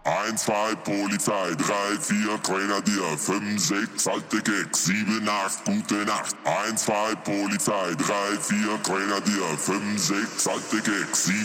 1, 2 Polizei, 3, 4 Grenadier, 5, 6 alte Gags, 7, 8 gute Nacht. 1, 2 Polizei, 3, 4 Grenadier, 5, 6 alte Gags, 7